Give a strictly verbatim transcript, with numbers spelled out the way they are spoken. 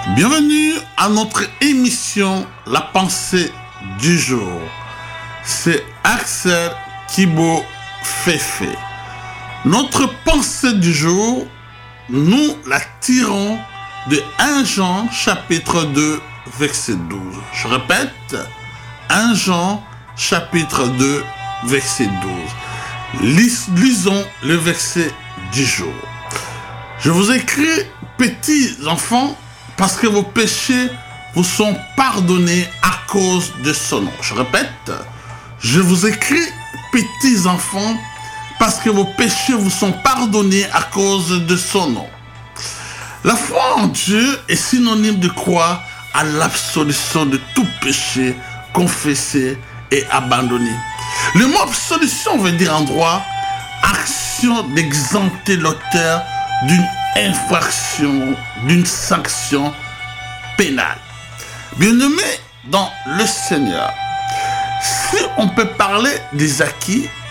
Bienvenue à notre émission La pensée du jour. C'est Axel Kibo Fefe. Notre pensée du jour, nous la tirons de premier Jean chapitre deux verset douze. Je répète, premier Jean chapitre deux verset douze. Lis- lisons le verset du jour. Je vous écris, petits enfants, parce que vos péchés vous sont pardonnés à cause de son nom. Je répète, je vous écris, petits enfants, parce que vos péchés vous sont pardonnés à cause de son nom. La foi en Dieu est synonyme de croire à l'absolution de tout péché confessé et abandonné. Le mot absolution veut dire en droit action d'exempter l'auteur d'une infraction, d'une sanction pénale. Bien-aimés dans le Seigneur, si on peut parler des acquis,